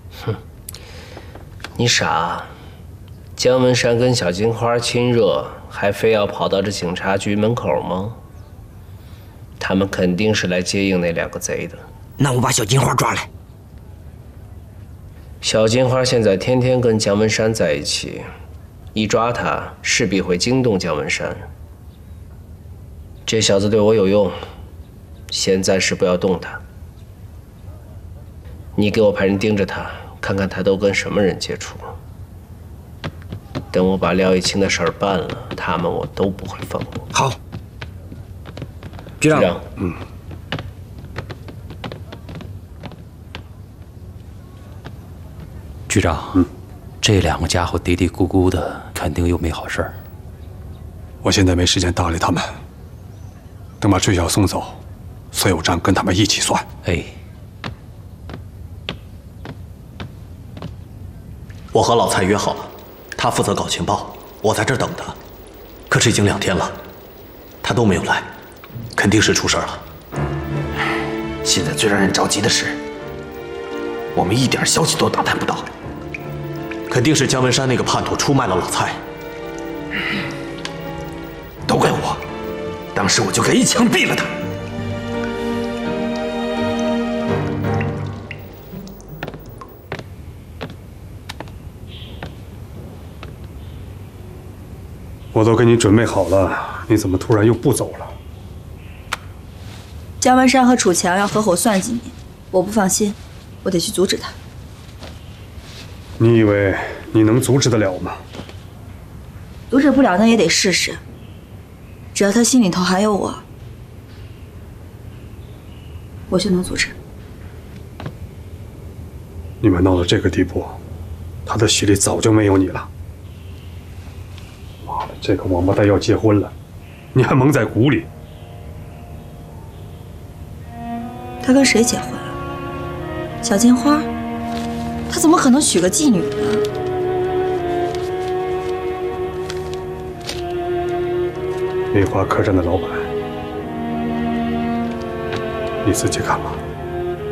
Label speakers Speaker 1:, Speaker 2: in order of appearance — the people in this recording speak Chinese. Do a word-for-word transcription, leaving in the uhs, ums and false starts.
Speaker 1: 哼，你傻。姜文山跟小金花亲热，还非要跑到这警察局门口吗？他们肯定是来接应那两个贼的。
Speaker 2: 那我把小金花抓来。
Speaker 1: 小金花现在天天跟姜文山在一起，一抓他，势必会惊动姜文山。这小子对我有用，现在是不要动他。你给我派人盯着他，看看他都跟什么人接触。等我把廖一清的事儿办了，他们我都不会放过。
Speaker 2: 好，局长。
Speaker 1: 局长，
Speaker 3: 嗯。
Speaker 4: 局长，嗯，这两个家伙嘀嘀咕咕的，肯定又没好事儿。
Speaker 3: 我现在没时间搭理他们，等把崔晓送走，所有账跟他们一起算。
Speaker 4: 哎。
Speaker 5: 我和老蔡约好了，他负责搞情报，我在这儿等他。可是已经两天了，他都没有来，肯定是出事了。
Speaker 2: 现在最让人着急的是，我们一点消息都打探不到。
Speaker 5: 肯定是姜文山那个叛徒出卖了老蔡。
Speaker 2: 都怪我，当时我就该一枪毙了他。
Speaker 3: 我都给你准备好了，你怎么突然又不走了？
Speaker 6: 姜文山和楚强要合伙算计你，我不放心，我得去阻止他。
Speaker 3: 你以为你能阻止得了吗？
Speaker 6: 阻止不了，那也得试试。只要他心里头还有我，我就能阻止。
Speaker 3: 你们闹到这个地步，他的心里早就没有你了。妈的，这个王八蛋要结婚了，你还蒙在鼓里。
Speaker 6: 他跟谁结婚啊？小金花？他怎么可能娶个妓女呢？
Speaker 3: 梅花客栈的老板，你自己看吧。